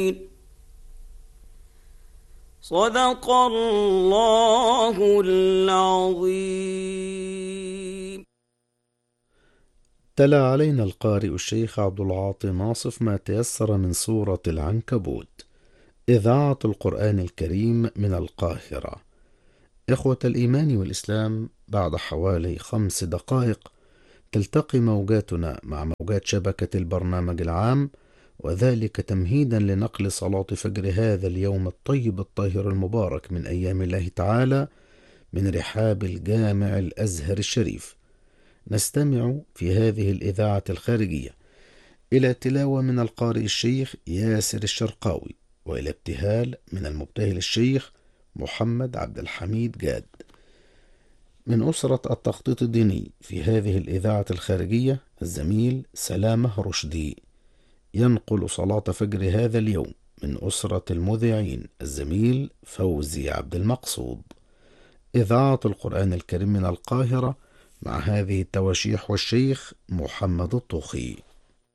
صدق الله العظيم. تلا علينا القارئ الشيخ عبد العاطي ناصف ما تيسر من سورة العنكبوت. إذاعة القرآن الكريم من القاهرة. إخوة الإيمان والإسلام، بعد حوالي 5 دقائق تلتقي موجاتنا مع موجات شبكة البرنامج العام، وذلك تمهيدا لنقل صلاة فجر هذا اليوم الطيب الطاهر المبارك من أيام الله تعالى من رحاب الجامع الأزهر الشريف. نستمع في هذه الإذاعة الخارجية إلى تلاوة من القارئ الشيخ ياسر الشرقاوي، وإلى ابتهال من المبتهل الشيخ محمد عبد الحميد جاد. من أسرة التخطيط الديني في هذه الإذاعة الخارجية الزميل سلامة رشدي. ينقل صلاة فجر هذا اليوم من أسرة المذيعين الزميل فوزي عبد المقصود. إذاعة القرآن الكريم من القاهرة، مع هذه التواشيح والشيخ محمد الطوخي.